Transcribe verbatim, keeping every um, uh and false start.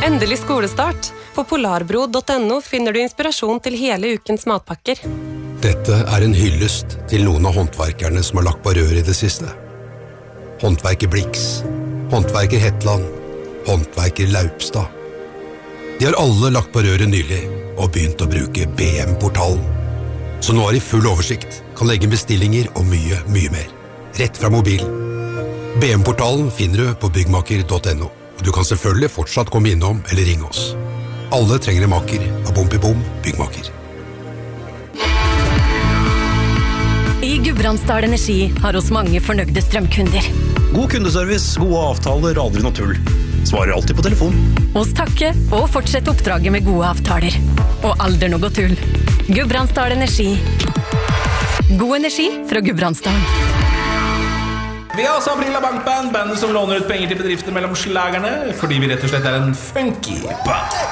Endelig skolestart. På polarbro punktum no finner du inspirasjon til hele ukens matpakker. Dette er en hyllest til noen av håndverkerne som har lagt på rør i det siste. Håndverker Blix, håndverker Hetland, håndverker Laupstad. De har alle lagt på røret nylig og begynt å bruke B M-portalen. Så nå har de full oversikt, kan legge bestillinger og mye, mye mer. Rett fra mobilen. B M-portalen finner du på byggmaker punktum no. Og du kan selvfølgelig fortsatt komme innom eller ringe oss. Alle trenger en maker av Bompibom byggmaker. I Gudbrandsdal Energi har oss mange fornøyde strømkunder. God kundeservice, gode avtaler, aldri noe tull. Svarer alltid på telefon. Oss takke og fortsette oppdraget med gode avtaler. Og aldri noe tull. Gudbrandsdal Energi. God energi fra Gudbrandsdal. Vi har også Aprila Bankband, bandet som låner ut penger til bedrifter mellom slagerne, fordi vi rett og slett er en funky band.